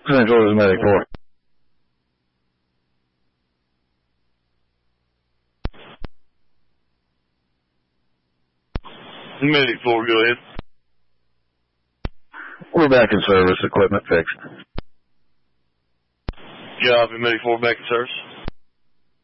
Central is Medic 4. Medic 4, go ahead. We're back in service, equipment fixed. Copy, Medic 4 back in service.